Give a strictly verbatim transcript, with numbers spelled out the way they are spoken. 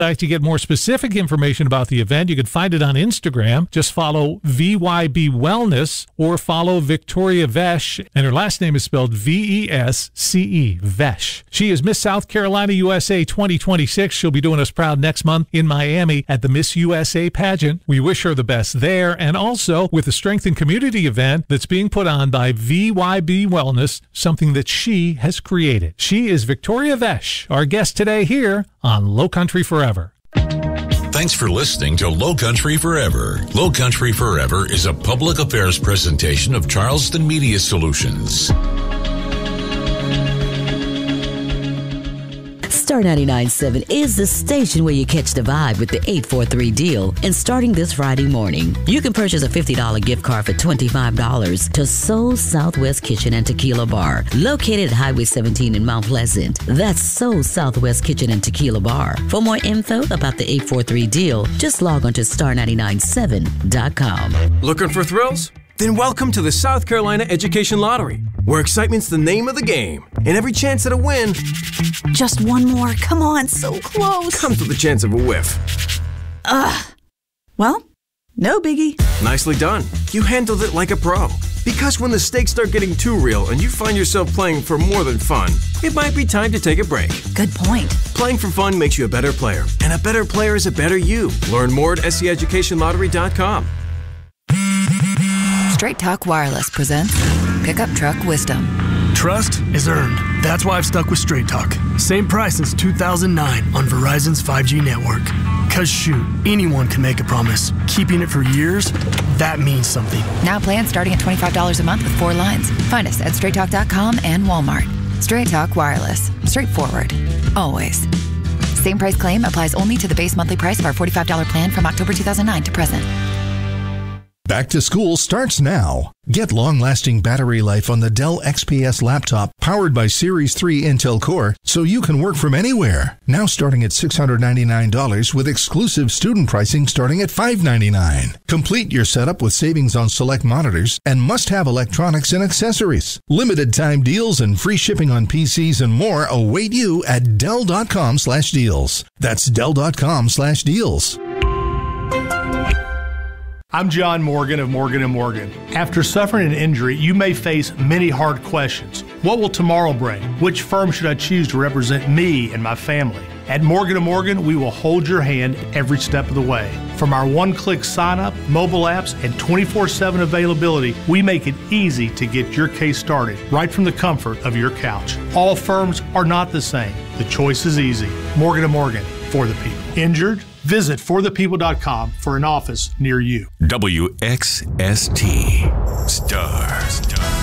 like to get more specific information about the event, you can find it on Instagram. Just follow V Y B Wellness or follow Victoria Vesh, and her last name is spelled V E S C E, Vesh. She is Miss South Carolina U S A twenty twenty-six. She'll be doing us proud next month in Miami at the Miss U S A pageant. We wish her the best there, and also with the Strength and Community event that's being put on by V Y B Wellness, something that she has created. She is Victoria Vesh, our guest today here on Low Country Forever. Thanks for listening to Low Country Forever. Low Country Forever is a public affairs presentation of Charleston Media Solutions. Star ninety-nine point seven is the station where you catch the vibe with the eight four three deal. And starting this Friday morning, you can purchase a fifty dollars gift card for twenty-five dollars to Soul Southwest Kitchen and Tequila Bar, located at Highway seventeen in Mount Pleasant. That's Soul Southwest Kitchen and Tequila Bar. For more info about the eight four three deal, just log on to star ninety-nine point seven dot com. Looking for thrills? Then welcome to the South Carolina Education Lottery, where excitement's the name of the game, and every chance at a win Just one more. Come on, so close. comes with the chance of a whiff. Ugh. Well, no biggie. Nicely done. You handled it like a pro. Because when the stakes start getting too real and you find yourself playing for more than fun, it might be time to take a break. Good point. Playing for fun makes you a better player, and a better player is a better you. Learn more at S C education lottery dot com. Straight Talk Wireless presents Pickup Truck Wisdom. Trust is earned. That's why I've stuck with Straight Talk. Same price since two thousand nine on Verizon's five G network. Cause shoot, anyone can make a promise. Keeping it for years, that means something. Now plans starting at twenty-five dollars a month with four lines. Find us at straight talk dot com and Walmart. Straight Talk Wireless. Straightforward. Always. Same price claim applies only to the base monthly price of our forty-five dollars plan from October two thousand nine to present. Back to school starts now. Get long-lasting battery life on the Dell X P S laptop powered by Series three Intel Core so you can work from anywhere. Now starting at six hundred ninety-nine dollars with exclusive student pricing starting at five hundred ninety-nine dollars. Complete your setup with savings on select monitors and must-have electronics and accessories. Limited time deals and free shipping on P Cs and more await you at Dell dot com slash deals. That's Dell dot com slash deals. I'm John Morgan of Morgan and Morgan. After suffering an injury, you may face many hard questions. What will tomorrow bring? Which firm should I choose to represent me and my family? At Morgan and Morgan, we will hold your hand every step of the way. From our one-click sign-up, mobile apps, and twenty-four seven availability, we make it easy to get your case started right from the comfort of your couch. All firms are not the same. The choice is easy. Morgan and Morgan, for the people. Injured? Visit for the people dot com for an office near you. W X S T Star. Star.